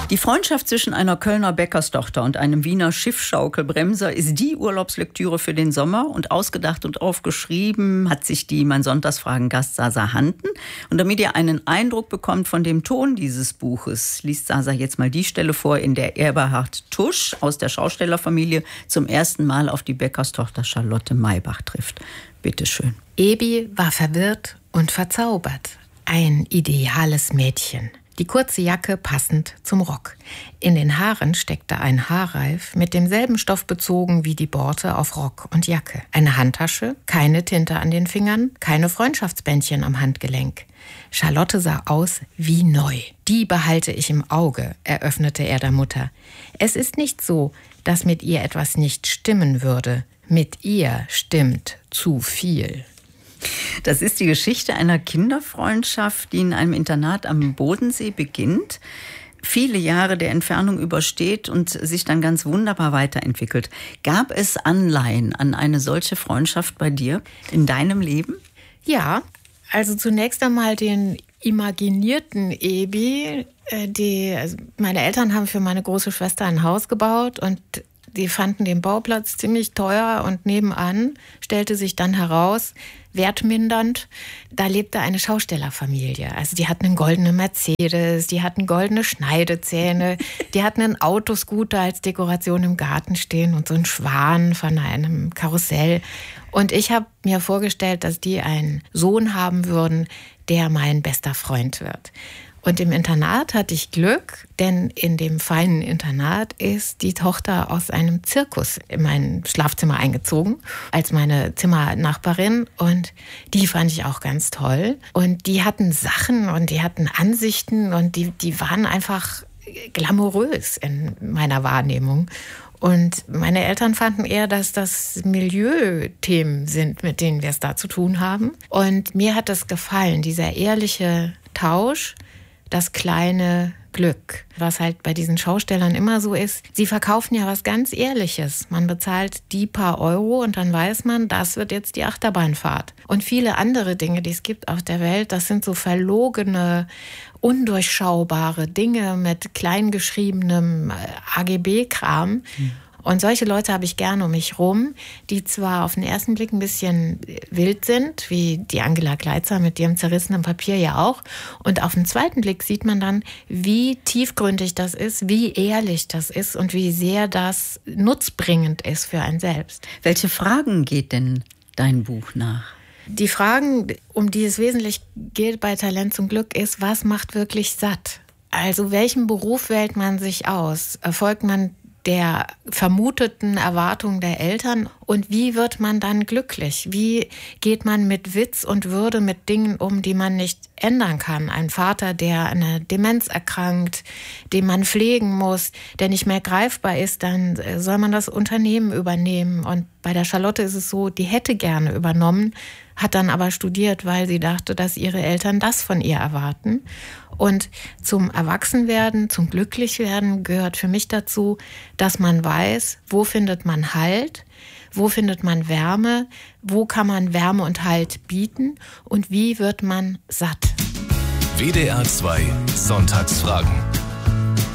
Die Freundschaft zwischen einer Kölner Bäckerstochter und einem Wiener Schiffschaukelbremser ist die Urlaubslektüre für den Sommer, und ausgedacht und aufgeschrieben hat sich die Mein Sonntagsfragen-Gast Sasa Hanten. Und damit ihr einen Eindruck bekommt von dem Ton dieses Buches, liest Sasa jetzt mal die Stelle vor, in der Eberhard Tusch aus der Schaustellerfamilie zum ersten Mal auf die Bäckerstochter Charlotte Maybach trifft. Bitte schön. Ebi war verwirrt und verzaubert. Ein ideales Mädchen. Die kurze Jacke passend zum Rock. In den Haaren steckte ein Haarreif mit demselben Stoff bezogen wie die Borte auf Rock und Jacke. Eine Handtasche, keine Tinte an den Fingern, keine Freundschaftsbändchen am Handgelenk. Charlotte sah aus wie neu. Die behalte ich im Auge, eröffnete er der Mutter. Es ist nicht so, dass mit ihr etwas nicht stimmen würde. Mit ihr stimmt zu viel. Das ist die Geschichte einer Kinderfreundschaft, die in einem Internat am Bodensee beginnt, viele Jahre der Entfernung übersteht und sich dann ganz wunderbar weiterentwickelt. Gab es Anleihen an eine solche Freundschaft bei dir in deinem Leben? Ja, also zunächst einmal den imaginierten Ebi. Meine Eltern haben für meine große Schwester ein Haus gebaut und die fanden den Bauplatz ziemlich teuer, und nebenan stellte sich dann heraus, wertmindernd, da lebte eine Schaustellerfamilie. Also die hatten einen goldenen Mercedes, die hatten goldene Schneidezähne, die hatten einen Autoscooter als Dekoration im Garten stehen und so einen Schwan von einem Karussell. Und ich habe mir vorgestellt, dass die einen Sohn haben würden, der mein bester Freund wird. Und im Internat hatte ich Glück, denn in dem feinen Internat ist die Tochter aus einem Zirkus in mein Schlafzimmer eingezogen, als meine Zimmernachbarin. Und die fand ich auch ganz toll. Und die hatten Sachen und die hatten Ansichten und die waren einfach glamourös in meiner Wahrnehmung. Und meine Eltern fanden eher, dass das Milieuthemen sind, mit denen wir es da zu tun haben. Und mir hat das gefallen, dieser ehrliche Tausch, das kleine Glück, was halt bei diesen Schaustellern immer so ist. Sie verkaufen ja was ganz Ehrliches. Man bezahlt die paar Euro und dann weiß man, das wird jetzt die Achterbahnfahrt. Und viele andere Dinge, die es gibt auf der Welt, das sind so verlogene, undurchschaubare Dinge mit kleingeschriebenem AGB-Kram. Und solche Leute habe ich gerne um mich rum, die zwar auf den ersten Blick ein bisschen wild sind, wie die Angela Gleitzer mit ihrem zerrissenen Papier ja auch. Und auf den zweiten Blick sieht man dann, wie tiefgründig das ist, wie ehrlich das ist und wie sehr das nutzbringend ist für einen selbst. Welche Fragen geht denn dein Buch nach? Die Fragen, um die es wesentlich geht bei Talent zum Glück, ist, was macht wirklich satt? Also welchen Beruf wählt man sich aus? Erfolgt man der vermuteten Erwartungen der Eltern, und wie wird man dann glücklich? Wie geht man mit Witz und Würde mit Dingen um, die man nicht ändern kann? Ein Vater, der an einer Demenz erkrankt, den man pflegen muss, der nicht mehr greifbar ist, dann soll man das Unternehmen übernehmen. Und bei der Charlotte ist es so, die hätte gerne übernommen, hat dann aber studiert, weil sie dachte, dass ihre Eltern das von ihr erwarten. Und zum Erwachsenwerden, zum Glücklichwerden gehört für mich dazu, dass man weiß, wo findet man Halt, wo findet man Wärme, wo kann man Wärme und Halt bieten und wie wird man satt. WDR 2 Sonntagsfragen.